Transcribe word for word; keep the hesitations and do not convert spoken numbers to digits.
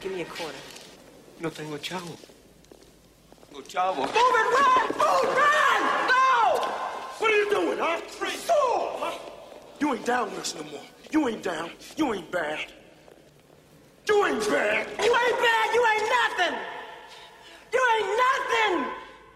Give me a quarter. No tengo chavo. No chavo. Move it, run! Move, run! No! What are you doing, huh? Free soul, huh? You ain't down with us no more. You ain't down. You ain't bad. You ain't bad.